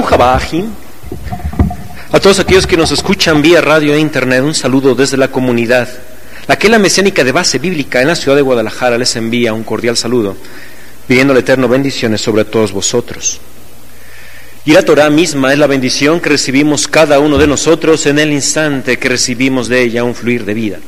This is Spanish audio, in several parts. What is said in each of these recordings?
Baruch Abahim. A todos aquellos que nos escuchan vía radio e internet, un saludo desde la comunidad. La Quela Mesiánica de Base Bíblica en la ciudad de Guadalajara les envía un cordial saludo, pidiéndole eterno bendiciones sobre todos vosotros. Y la Torah misma es la bendición que recibimos cada uno de nosotros en el instante que recibimos de ella un fluir de vida.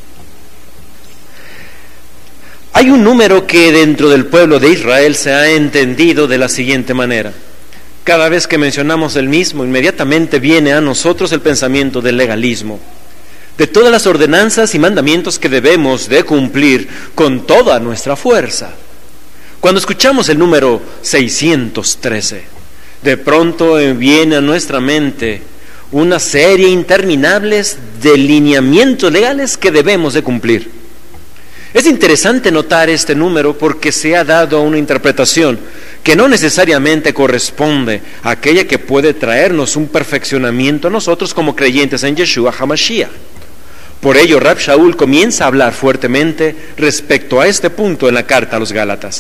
Hay un número que dentro del pueblo de Israel se ha entendido de la siguiente manera. Cada vez que mencionamos el mismo, inmediatamente viene a nosotros el pensamiento del legalismo, de todas las ordenanzas y mandamientos que debemos de cumplir con toda nuestra fuerza. Cuando escuchamos el número 613, de pronto viene a nuestra mente una serie interminable de lineamientos legales que debemos de cumplir. Es interesante notar este número porque se ha dado una interpretación que no necesariamente corresponde a aquella que puede traernos un perfeccionamiento a nosotros como creyentes en Yeshua HaMashiach. Por ello, Rab Shaul comienza a hablar fuertemente respecto a este punto en la carta a los Gálatas.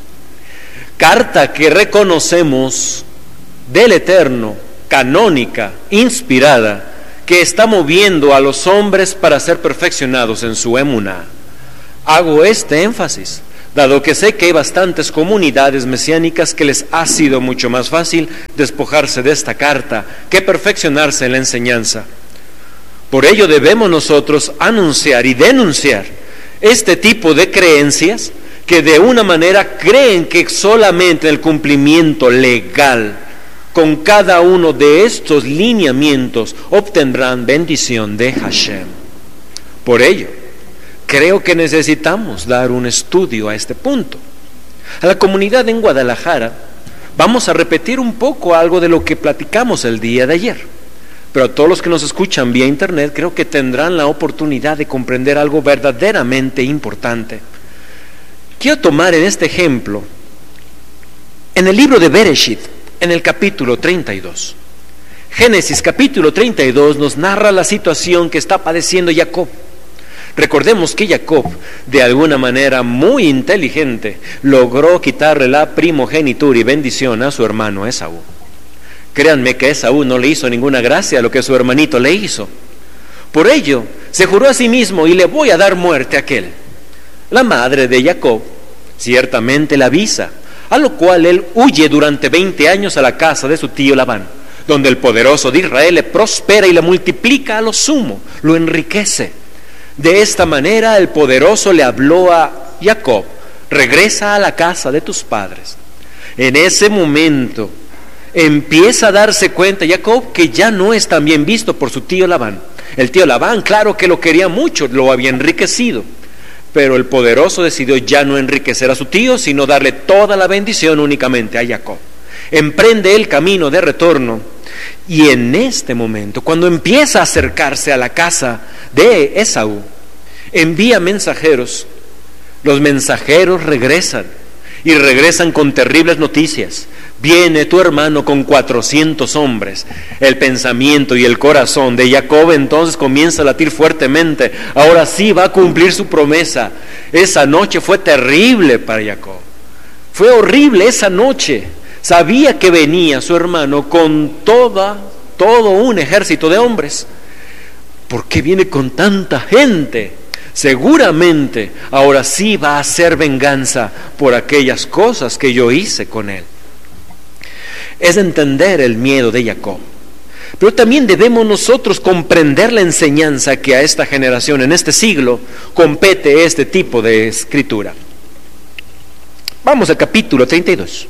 Carta que reconocemos del Eterno, canónica, inspirada, que está moviendo a los hombres para ser perfeccionados en su emuná. Hago este énfasis, dado que sé que hay bastantes comunidades mesiánicas que les ha sido mucho más fácil despojarse de esta carta que perfeccionarse en la enseñanza. Por ello debemos nosotros anunciar y denunciar este tipo de creencias que de una manera creen que solamente el cumplimiento legal con cada uno de estos lineamientos obtendrán bendición de Hashem. Por ello, creo que necesitamos dar un estudio a este punto. A la comunidad en Guadalajara vamos a repetir un poco algo de lo que platicamos el día de ayer. Pero a todos los que nos escuchan vía internet creo que tendrán la oportunidad de comprender algo verdaderamente importante. Quiero tomar en este ejemplo, en el libro de Bereshit, en el capítulo 32. Génesis capítulo 32 nos narra la situación que está padeciendo Jacob. Recordemos que Jacob, de alguna manera muy inteligente, logró quitarle la primogenitura y bendición a su hermano Esaú. Créanme que Esaú no le hizo ninguna gracia a lo que su hermanito le hizo. Por ello, se juró a sí mismo: y le voy a dar muerte a aquel. La madre de Jacob ciertamente le avisa, a lo cual él huye durante 20 años a la casa de su tío Labán, donde el poderoso de Israel le prospera y le multiplica a lo sumo, lo enriquece. De esta manera el poderoso le habló a Jacob: regresa a la casa de tus padres. En ese momento empieza a darse cuenta Jacob que ya no es tan bien visto por su tío Labán. El tío Labán, claro que lo quería mucho, lo había enriquecido, pero el poderoso decidió ya no enriquecer a su tío, sino darle toda la bendición únicamente a Jacob. Emprende el camino de retorno, y en este momento, cuando empieza a acercarse a la casa de Esaú, envía mensajeros. Los mensajeros regresan, y regresan con terribles noticias. Viene tu hermano con 400 hombres. El pensamiento y el corazón de Jacob entonces comienza a latir fuertemente. Ahora sí va a cumplir su promesa. Esa noche fue terrible para Jacob. Fue horrible esa noche. Sabía que venía su hermano con todo un ejército de hombres. ¿Por qué viene con tanta gente? Seguramente ahora sí va a hacer venganza por aquellas cosas que yo hice con él. Es entender el miedo de Jacob. Pero también debemos nosotros comprender la enseñanza que a esta generación, en este siglo, compete este tipo de escritura. Vamos al capítulo 32.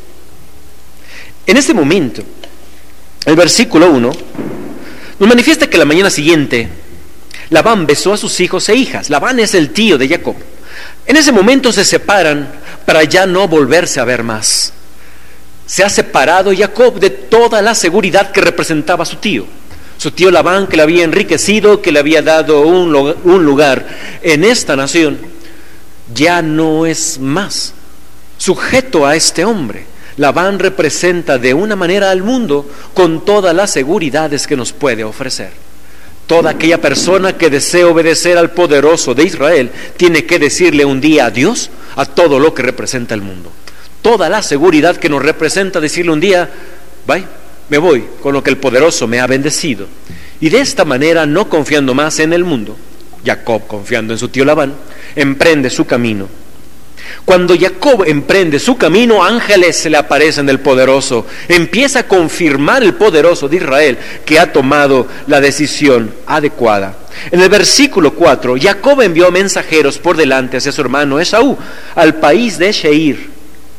En este momento, el versículo 1 nos manifiesta que la mañana siguiente Labán besó a sus hijos e hijas. Labán es el tío de Jacob. En ese momento se separan para ya no volverse a ver más. Se ha separado Jacob de toda la seguridad que representaba su tío. Su tío Labán, que le había enriquecido, que le había dado un lugar en esta nación, ya no es más sujeto a este hombre. Labán representa de una manera al mundo con todas las seguridades que nos puede ofrecer. Toda aquella persona que desee obedecer al poderoso de Israel tiene que decirle un día adiós a todo lo que representa el mundo. Toda la seguridad que nos representa decirle un día, bye, me voy con lo que el poderoso me ha bendecido. Y de esta manera, no confiando más en el mundo, Jacob, confiando en su tío Labán, emprende su camino. Cuando Jacob emprende su camino, ángeles se le aparecen del poderoso. Empieza a confirmar el poderoso de Israel que ha tomado la decisión adecuada. En el versículo 4, Jacob envió mensajeros por delante hacia su hermano Esaú, al país de Seir.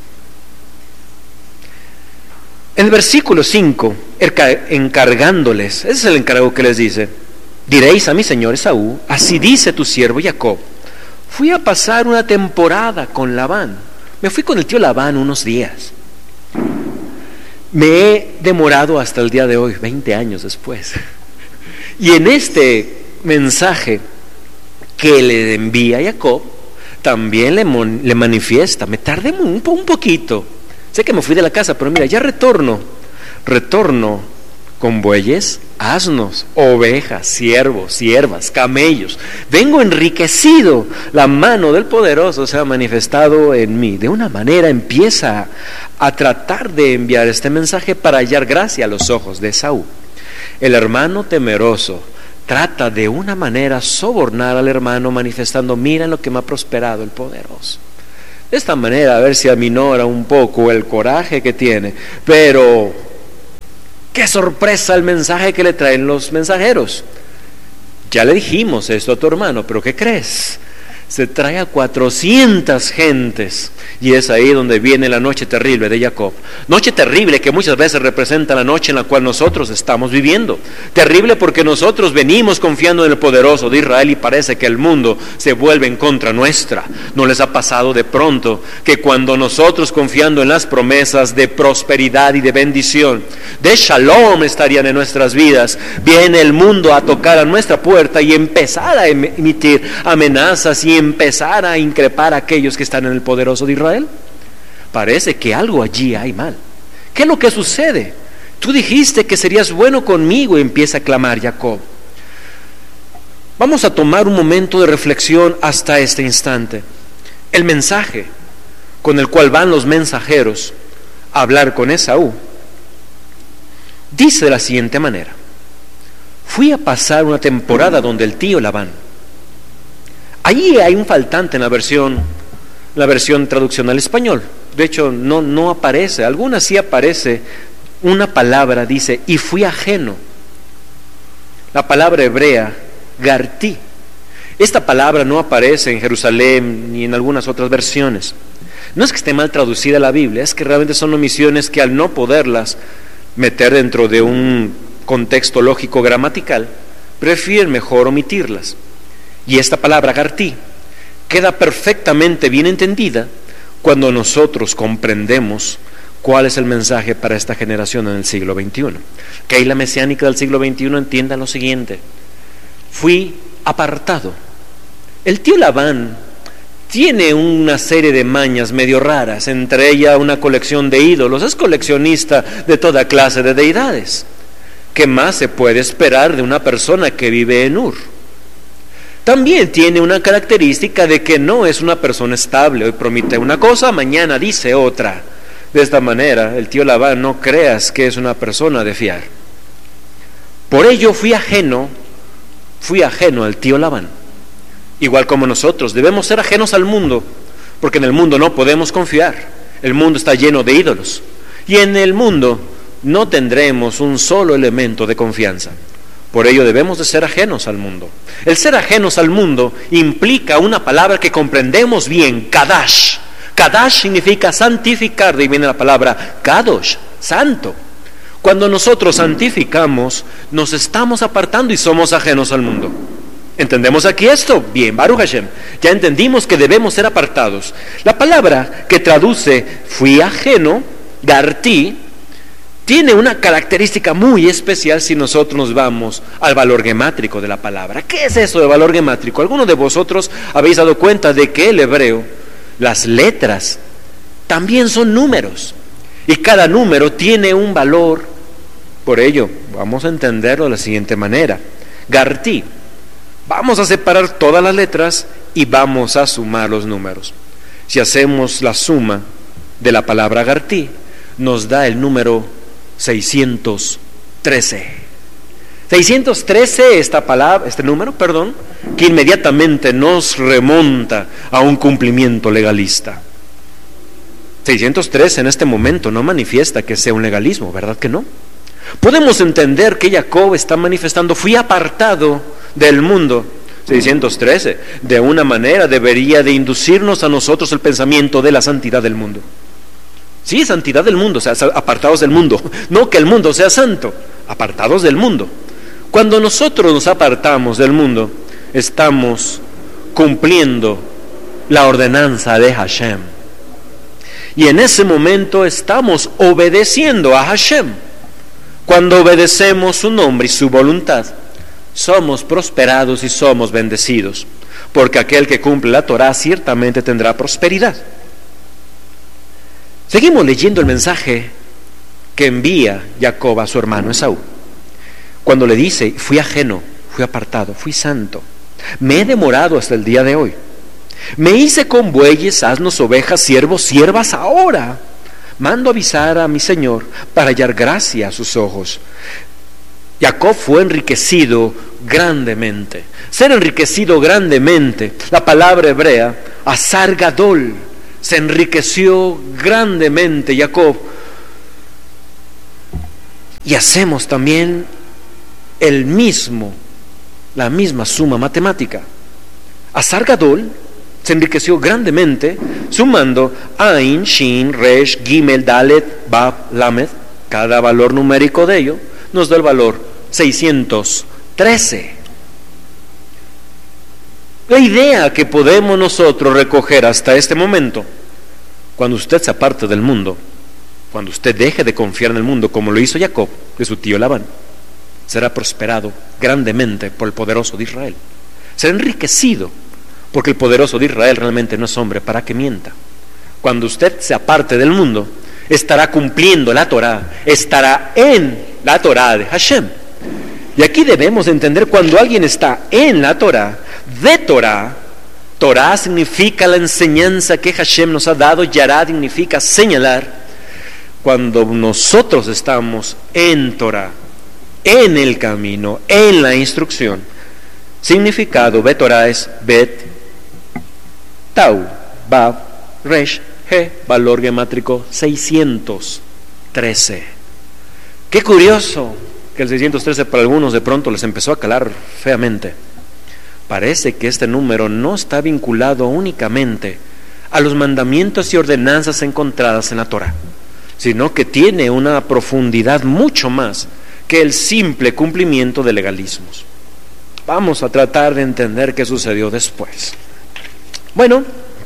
En el versículo 5, encargándoles, ese es el encargo que les dice: diréis a mi señor Esaú, así dice tu siervo Jacob, fui a pasar una temporada con Labán. Me fui con el tío Labán unos días. Me he demorado hasta el día de hoy, 20 años después. Y en este mensaje que le envía Jacob, también le manifiesta: me tardé un poquito. Sé que me fui de la casa, pero mira, ya retorno con bueyes, asnos, ovejas, siervos, siervas, camellos. Vengo enriquecido. La mano del poderoso se ha manifestado en mí. De una manera empieza a tratar de enviar este mensaje para hallar gracia a los ojos de Esaú. El hermano temeroso trata de una manera sobornar al hermano, manifestando: mira lo que me ha prosperado el poderoso. De esta manera, a ver si aminora un poco el coraje que tiene. Pero ¡qué sorpresa el mensaje que le traen los mensajeros! Ya le dijimos esto a tu hermano, pero ¿qué crees? Se trae a 400 gentes, y es ahí donde viene la noche terrible de Jacob. Noche terrible que muchas veces representa la noche en la cual nosotros estamos viviendo. Terrible porque nosotros venimos confiando en el poderoso de Israel y parece que el mundo se vuelve en contra nuestra. ¿No les ha pasado de pronto que cuando nosotros, confiando en las promesas de prosperidad y de bendición, de shalom estarían en nuestras vidas, viene el mundo a tocar a nuestra puerta y empezar a emitir amenazas y empezar a increpar a aquellos que están en el poderoso de Israel? Parece que algo allí hay mal. ¿Qué es lo que sucede? Tú dijiste que serías bueno conmigo, empieza a clamar Jacob. Vamos a tomar un momento de reflexión hasta este instante. El mensaje con el cual van los mensajeros a hablar con Esaú dice de la siguiente manera: fui a pasar una temporada donde el tío Labán. Allí hay un faltante en la versión traducción al español. De hecho, no aparece. Algunas sí aparece una palabra, dice: y fui ajeno. La palabra hebrea, gartí. Esta palabra no aparece en Jerusalén ni en algunas otras versiones. No es que esté mal traducida la Biblia, es que realmente son omisiones que, al no poderlas meter dentro de un contexto lógico gramatical, prefieren mejor omitirlas. Y esta palabra gartí queda perfectamente bien entendida cuando nosotros comprendemos cuál es el mensaje para esta generación en el siglo XXI. Que ahí la mesiánica del siglo XXI entienda lo siguiente: fui apartado. El tío Labán tiene una serie de mañas medio raras, entre ellas una colección de ídolos. Es coleccionista de toda clase de deidades. ¿Qué más se puede esperar de una persona que vive en Ur? También tiene una característica de que no es una persona estable. Hoy promete una cosa, mañana dice otra. De esta manera, el tío Labán, no creas que es una persona de fiar. Por ello fui ajeno al tío Labán. Igual como nosotros debemos ser ajenos al mundo, porque en el mundo no podemos confiar. El mundo está lleno de ídolos, y en el mundo no tendremos un solo elemento de confianza. Por ello debemos de ser ajenos al mundo. El ser ajenos al mundo implica una palabra que comprendemos bien: Kadash. Kadash significa santificar, de ahí viene la palabra Kadosh, santo. Cuando nosotros santificamos, nos estamos apartando y somos ajenos al mundo. ¿Entendemos aquí esto? Bien, Baruch Hashem. Ya entendimos que debemos ser apartados. La palabra que traduce fui ajeno, gartí, tiene una característica muy especial si nosotros nos vamos al valor gemátrico de la palabra. ¿Qué es eso de valor gemátrico? ¿Alguno de vosotros habéis dado cuenta de que el hebreo, las letras, también son números? Y cada número tiene un valor. Por ello, vamos a entenderlo de la siguiente manera. Gartí. Vamos a separar todas las letras y vamos a sumar los números. Si hacemos la suma de la palabra gartí, nos da el número 613. 613, este número, que inmediatamente nos remonta a un cumplimiento legalista. 613 en este momento no manifiesta que sea un legalismo, ¿verdad que no? Podemos entender que Jacob está manifestando, fui apartado del mundo. 613, de una manera debería de inducirnos a nosotros el pensamiento de la santidad del mundo. Sí, santidad del mundo, o sea, apartados del mundo. No que el mundo sea santo, apartados del mundo. Cuando nosotros nos apartamos del mundo, estamos cumpliendo la ordenanza de Hashem. Y en ese momento estamos obedeciendo a Hashem. Cuando obedecemos su nombre y su voluntad, somos prosperados y somos bendecidos, porque aquel que cumple la Torá ciertamente tendrá prosperidad. Seguimos leyendo el mensaje que envía Jacob a su hermano Esaú, cuando le dice: fui ajeno, fui apartado, fui santo, me he demorado hasta el día de hoy, me hice con bueyes, asnos, ovejas, siervos, siervas. Ahora mando avisar a mi señor para hallar gracia a sus ojos. Jacob fue enriquecido grandemente. Ser enriquecido grandemente, la palabra hebrea asar gadol, se enriqueció grandemente Jacob. Y hacemos también la misma suma matemática. Asar gadol se enriqueció grandemente, sumando Ain, Shin, Resh, Gimel, Dalet, Bab, Lamed. Cada valor numérico de ello nos da el valor 613. La idea que podemos nosotros recoger hasta este momento: cuando usted se aparte del mundo, cuando usted deje de confiar en el mundo, como lo hizo Jacob de su tío Labán, será prosperado grandemente por el poderoso de Israel. Será enriquecido, porque el poderoso de Israel realmente no es hombre para que mienta. Cuando usted se aparte del mundo, estará cumpliendo la Torá, estará en la Torá de Hashem. Y aquí debemos entender, cuando alguien está en la Torá, de Torá, Torá significa la enseñanza que Hashem nos ha dado, Yarad significa señalar. Cuando nosotros estamos en Torá, en el camino, en la instrucción, significado de Torá es Bet, Tau, Bab, Resh, He, valor gemátrico 613. Qué curioso que el 613 para algunos de pronto les empezó a calar feamente. Parece que este número no está vinculado únicamente a los mandamientos y ordenanzas encontradas en la Torá, sino que tiene una profundidad mucho más que el simple cumplimiento de legalismos. Vamos a tratar de entender qué sucedió después. Bueno,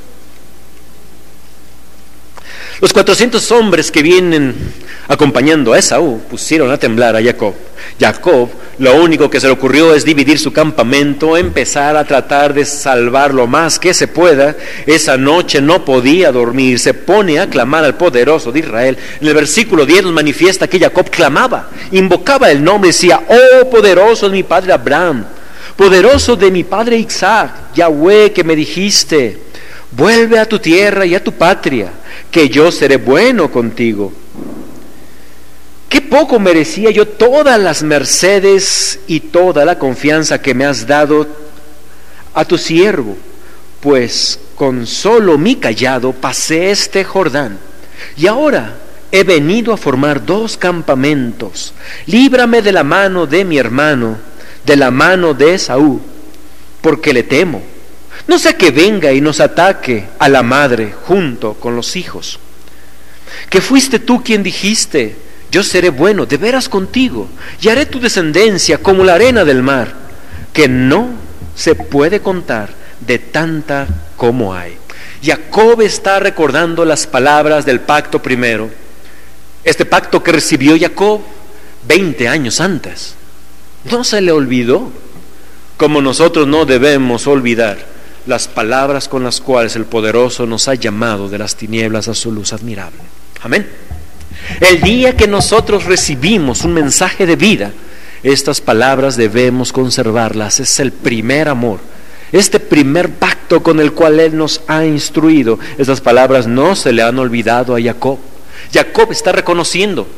los 400 hombres que vienen acompañando a Esaú pusieron a temblar a Jacob. Jacob, lo único que se le ocurrió es dividir su campamento, empezar a tratar de salvar lo más que se pueda. Esa noche no podía dormir, se pone a clamar al poderoso de Israel. En el versículo 10 nos manifiesta que Jacob clamaba, invocaba el nombre, decía: oh poderoso de mi padre Abraham, poderoso de mi padre Isaac, Yahweh, que me dijiste: vuelve a tu tierra y a tu patria, que yo seré bueno contigo. Qué poco merecía yo todas las mercedes y toda la confianza que me has dado a tu siervo, pues con solo mi cayado pasé este Jordán, y ahora he venido a formar 2 campamentos. Líbrame de la mano de mi hermano, de la mano de Esaú, porque le temo. No sea que venga y nos ataque a la madre junto con los hijos. Que fuiste tú quien dijiste: yo seré bueno de veras contigo, y haré tu descendencia como la arena del mar, que no se puede contar de tanta como hay. Jacob está recordando las palabras del pacto primero, este pacto que recibió Jacob 20 años antes. No se le olvidó, como nosotros no debemos olvidar las palabras con las cuales el poderoso nos ha llamado de las tinieblas a su luz admirable. Amén. El día que nosotros recibimos un mensaje de vida, estas palabras debemos conservarlas. Es el primer amor, este primer pacto con el cual Él nos ha instruido. Estas palabras no se le han olvidado a Jacob. Jacob está reconociendo: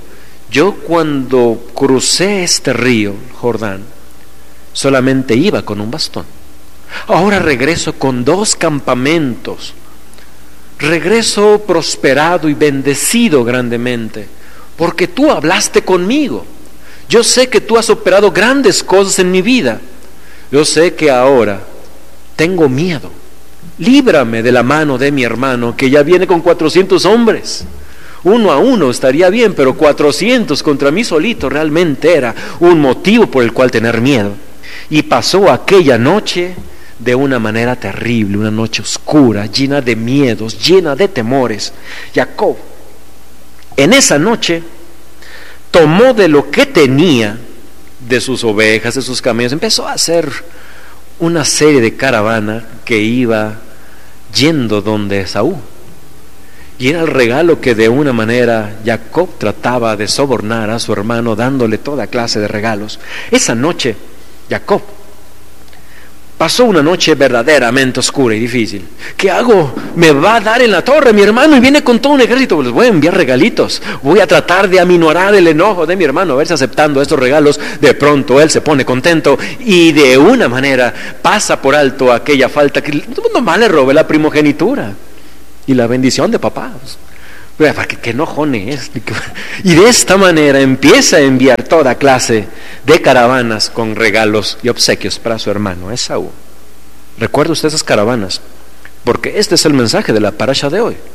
yo cuando crucé este río, Jordán, solamente iba con un bastón. Ahora regreso con 2 campamentos. Regreso prosperado y bendecido grandemente, porque tú hablaste conmigo. Yo sé que tú has operado grandes cosas en mi vida. Yo sé que ahora tengo miedo. Líbrame de la mano de mi hermano, que ya viene con 400 hombres. 1 a 1 estaría bien, pero 400 contra mí solito realmente era un motivo por el cual tener miedo. Y pasó aquella noche de una manera terrible, una noche oscura, llena de miedos, llena de temores. Jacob, en esa noche, tomó de lo que tenía, de sus ovejas, de sus camellos, empezó a hacer una serie de caravana que iba yendo donde Esaú. Y era el regalo que de una manera Jacob trataba de sobornar a su hermano, dándole toda clase de regalos. Esa noche, Jacob pasó una noche verdaderamente oscura y difícil. ¿Qué hago? Me va a dar en la torre mi hermano y viene con todo un ejército. Les voy a enviar regalitos. Voy a tratar de aminorar el enojo de mi hermano, a ver si aceptando estos regalos, de pronto él se pone contento y de una manera pasa por alto aquella falta que nomás le robé la primogenitura y la bendición de papá. Para que enojone es. Y de esta manera empieza a enviar toda clase de caravanas con regalos y obsequios para su hermano Esaú. ¿Recuerda usted esas caravanas? Porque este es el mensaje de la parasha de hoy.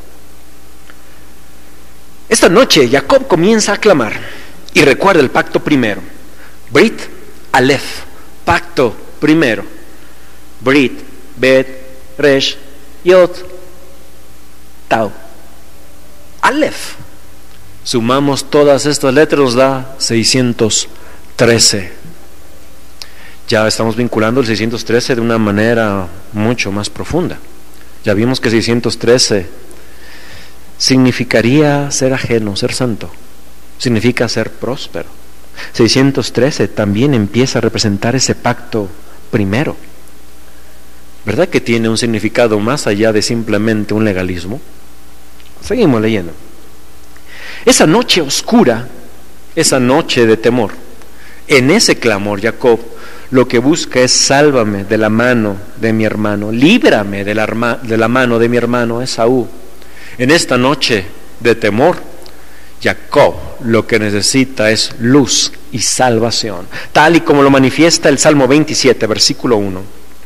Esta noche Jacob comienza a clamar y recuerda el pacto primero. Brit Aleph, pacto primero. Brit, Bet, Resh, Yod, Tau. Aleph. Sumamos todas estas letras, nos da 613. Ya estamos vinculando el 613 de una manera mucho más profunda. Ya vimos que 613 significaría ser ajeno, ser santo. Significa ser próspero. 613 también empieza a representar ese pacto primero. ¿Verdad que tiene un significado más allá de simplemente un legalismo? Seguimos leyendo. Esa noche oscura, esa noche de temor, en ese clamor Jacob lo que busca es: sálvame de la mano de mi hermano, líbrame de la mano de mi hermano Esaú. En esta noche de temor, Jacob lo que necesita es luz y salvación, tal y como lo manifiesta el Salmo 27, versículo 1.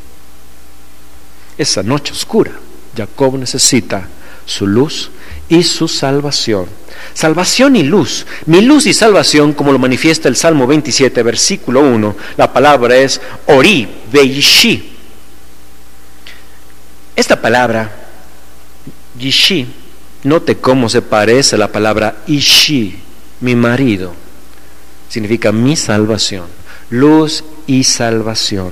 Esa noche oscura, Jacob necesita su luz y su salvación. Salvación y luz. Mi luz y salvación, como lo manifiesta el Salmo 27, versículo 1, la palabra es Ori Beishi. Esta palabra, Yishi, note cómo se parece a la palabra Ishi, mi marido. Significa mi salvación, luz y salvación.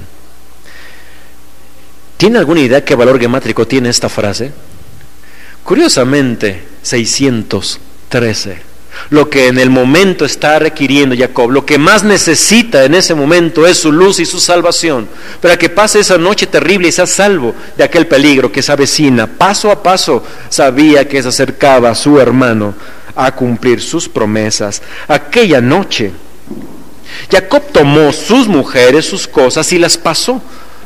¿Tiene alguna idea qué valor gemátrico tiene esta frase? Curiosamente, 613. Lo que en el momento está requiriendo Jacob, lo que más necesita en ese momento es su luz y su salvación, para que pase esa noche terrible y sea salvo de aquel peligro que se avecina. Paso a paso sabía que se acercaba a su hermano a cumplir sus promesas. Aquella noche Jacob tomó sus mujeres, sus cosas, y las pasó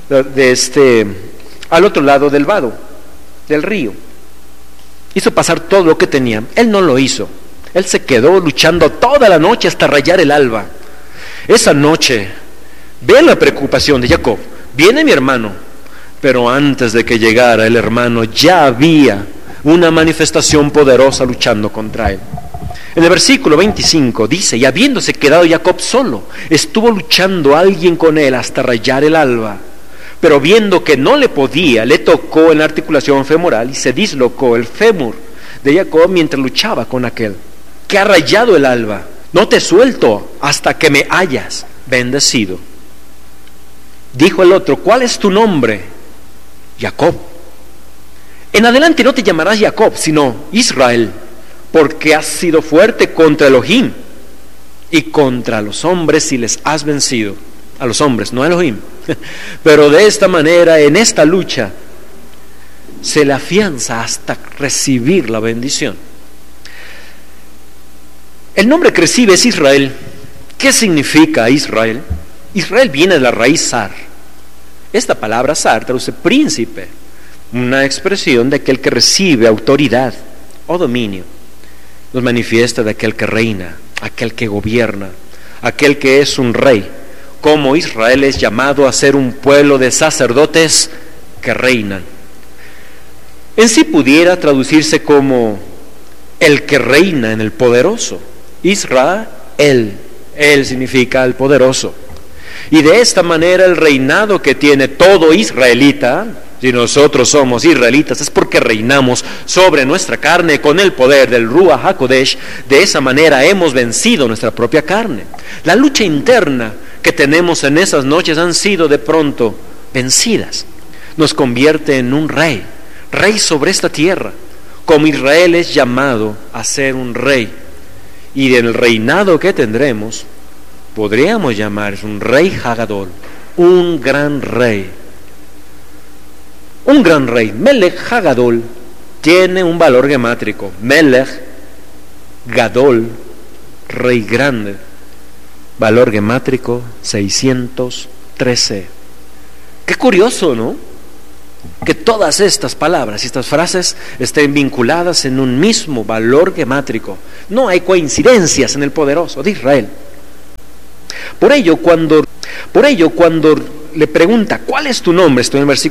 al otro lado del vado, del río. Hizo pasar todo lo que tenía. Él no lo hizo. Él se quedó luchando toda la noche hasta rayar el alba. Esa noche, vean la preocupación de Jacob. Viene mi hermano, pero antes de que llegara el hermano ya había una manifestación poderosa luchando contra él. En el versículo 25 dice: y habiéndose quedado Jacob solo, estuvo luchando alguien con él hasta rayar el alba. Pero viendo que no le podía, le tocó en la articulación femoral y se dislocó el fémur de Jacob mientras luchaba con aquel que ha rayado el alba. No te suelto hasta que me hayas bendecido. Dijo el otro: ¿cuál es tu nombre? Jacob. En adelante no te llamarás Jacob, sino Israel, porque has sido fuerte contra Elohim y contra los hombres y les has vencido. A los hombres, no a Elohim. Pero de esta manera, en esta lucha, se le afianza hasta recibir la bendición. El nombre que recibe es Israel. ¿Qué significa Israel? Israel viene de la raíz Sar. Esta palabra Sar traduce príncipe, una expresión de aquel que recibe autoridad o dominio. Nos manifiesta de aquel que reina, aquel que gobierna, aquel que es un rey. Como Israel es llamado a ser un pueblo de sacerdotes que reinan. En sí pudiera traducirse como el que reina en el poderoso. Israel, él significa el poderoso. Y de esta manera el reinado que tiene todo israelita, si nosotros somos israelitas, es porque reinamos sobre nuestra carne con el poder del Ruach HaKodesh. De esa manera hemos vencido nuestra propia carne. La lucha interna que tenemos en esas noches han sido de pronto vencidas. Nos convierte en un rey sobre esta tierra. Como Israel es llamado a ser un rey. Y del reinado que tendremos, podríamos llamar un rey Hagadol, un gran rey. Un gran rey. Melech Hagadol tiene un valor gemátrico. Melech Gadol, rey grande. Valor gemátrico 613. Qué curioso, ¿no? Que todas estas palabras y estas frases estén vinculadas en un mismo valor gemátrico. No hay coincidencias en el poderoso de Israel. Por ello, cuando le pregunta, ¿cuál es tu nombre? Estoy en el versículo